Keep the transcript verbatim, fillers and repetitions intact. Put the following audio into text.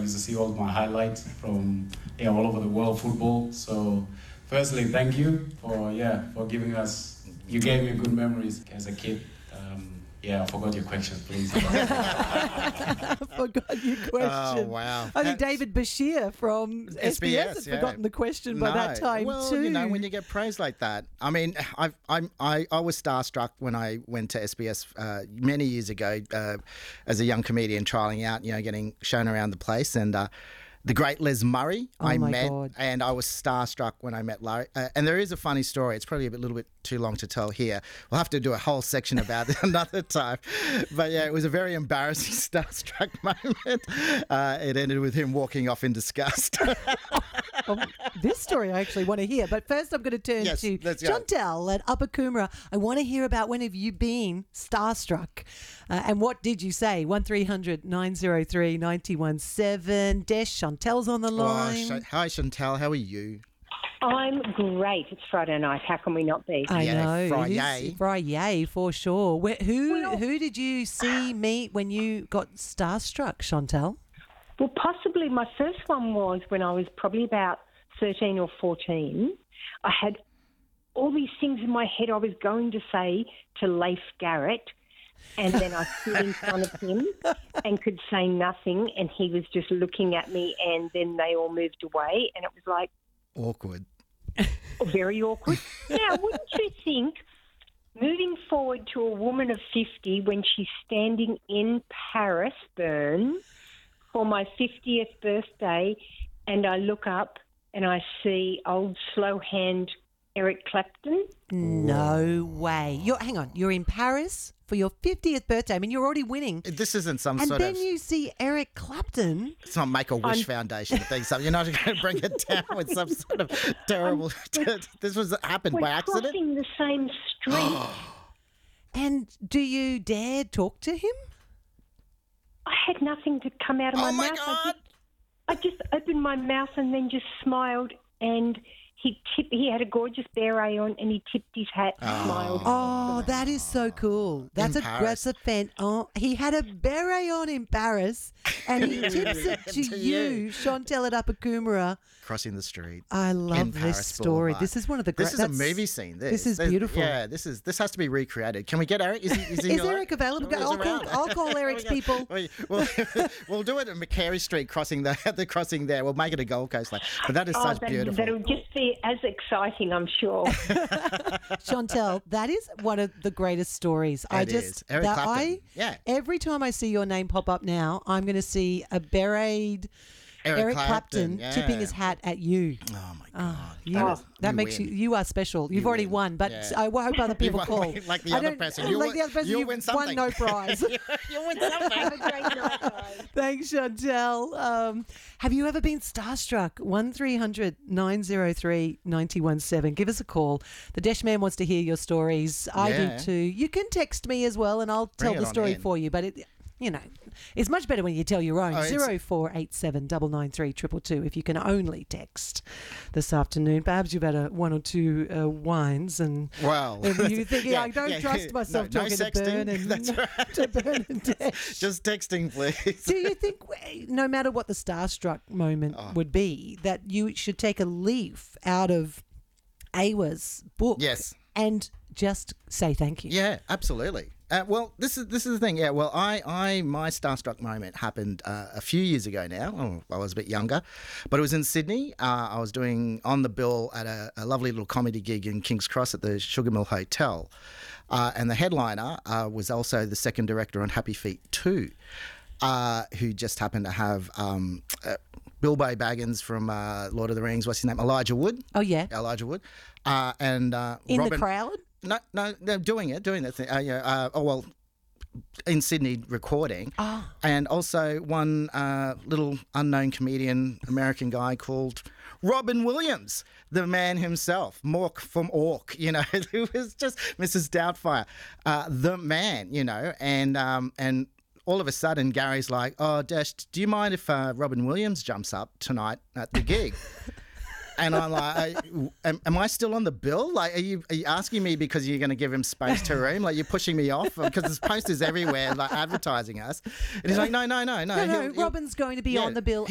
used to see all my highlights from yeah all over the world football. So, firstly, thank you for yeah for giving us. You gave me good memories as a kid. Um, yeah, I forgot your question, please. I forgot your question. Oh, wow. I think That's- David Bashir from S B S has yeah. forgotten the question by that time well, too. you know, when you get praise like that. I mean, I I'm I, I was starstruck when I went to S B S uh, many years ago uh, as a young comedian trialling out, you know, getting shown around the place. And uh, the great Les Murray Oh, I my met, God. and I was starstruck when I met Larry. Uh, and there is a funny story. It's probably a bit, little bit too long to tell here. We'll have to do a whole section about it another time. But yeah, it was a very embarrassing starstruck moment. Uh, it ended with him walking off in disgust. Oh, this story I actually want to hear. But first I'm going to turn Yes, to let's go. Chantel at Upper Coomera. I want to hear about when have you been starstruck uh, and what did you say? one three hundred nine oh three nine one seven. Desh, Chantel's on the Oh, line. Sh- hi, Chantal. How are you? I'm great. It's Friday night. How can we not be? I Yeah, know. Friday. It is Friday for sure. Where, who Well- who did you see meet when you got starstruck, Chantel? Well, possibly my first one was when I was probably about thirteen or fourteen. I had all these things in my head I was going to say to Leif Garrett, and then I stood in front of him and could say nothing, and he was just looking at me, and then they all moved away, and it was like Awkward. very awkward. Now, wouldn't you think moving forward to a woman of fifty when she's standing in Paris, Bern, for my fiftieth birthday, and I look up and I see old slow hand Eric Clapton? No way. You're hang on. You're in Paris for your fiftieth birthday. I mean, you're already winning. This isn't some And sort then of. you see Eric Clapton. It's not Make a Wish I'm- Foundation thing. So you're not going to bring it down with some sort of terrible. This was happened We're by accident. crossing the same street. And do you dare talk to him? I had nothing to come out of my Oh my mouth. I God! just, I just opened my mouth and then just smiled, and he tipped, he had a gorgeous beret on, and he tipped his hat, smiled. Oh, that is so cool. That's In a Paris. that's a fan. Oh, he had a beret on in Paris, and he tips it to, To you, you. Chantel at Upper Coomera. Crossing the street. I love in this Paris story. Boulevard. This is one of the great. This is a movie scene. This, this is There's- beautiful. Yeah, this is this has to be recreated. Can we get Eric? Is, he, is, he Is all right? Eric available? He's I'll call, around. I'll call Eric's people. We- We'll, we'll do it at McCary Street, crossing the the crossing there. We'll make it a Gold Coast like. But that is Oh, such that, beautiful. that'll just be as exciting, I'm sure. Chantel, that is one of the greatest stories. I It just is. Eric that Clapton. I Yeah. every time I see your name pop up now, I'm going to see a beret Eric Eric, Clapton, Clapton, tipping yeah. his hat at you. Oh my god! You, That is- that you makes win. you you are special. You've You already win. won, but Yeah. I hope other people won- call. like the I other don't- person. You like win- the other person, you you've win won something. no prize. you win something. Have a great night, guys. Thanks, Chantel. Um, have you ever been starstruck? one three hundred nine oh three nine one seven. Give us a call. The Desh Man wants to hear your stories. I Yeah. do too. You can text me as well, and I'll Bring tell it the on story in. for you. But it, you know, it's much better when you tell your own. Oh, it's- Zero four eight seven double nine three triple two. If you can only text this afternoon, perhaps you've had a one or two uh, wines and. Well, And you thinking, yeah, I don't yeah, trust myself no, no talking to Bern sexting. and That's right. to Bern and Desh. Just texting, please. Do you think, no matter what the starstruck moment Oh. would be, that you should take a leaf out of Awa's book Yes. and just say thank you? Yeah, absolutely. Uh, well, this is this is the thing. Yeah, well, I, I my starstruck moment happened uh, a few years ago now. Oh, I was a bit younger, but it was in Sydney. Uh, I was doing on the bill at a, a lovely little comedy gig in King's Cross at the Sugar Mill Hotel, uh, and the headliner uh, was also the second director on Happy Feet two, uh, who just happened to have um, uh, Bilbo Baggins from uh, Lord of the Rings. What's his name? Elijah Wood. Oh, yeah. Elijah Wood, uh, and uh, In Robin, the crowd? No, no, no, doing it, doing that thing. Uh, yeah, uh, oh well, in Sydney recording, Ah. and also one uh, little unknown comedian, American guy called Robin Williams, the man himself, Mork from Ork, you know, who was just Missus Doubtfire, uh, the man, you know, and um, and. All of a sudden, Gary's like, "Oh, Dash, do you mind if uh, Robin Williams jumps up tonight at the gig?" And I'm like, I, am, am I still on the bill? Like, are you are you asking me because you're going to give him space to room? Like, you're pushing me off because there's posters everywhere, like advertising us. And he's like, no, no, no, no. No, no, he'll- he'll- Robin's going to be yeah, on the bill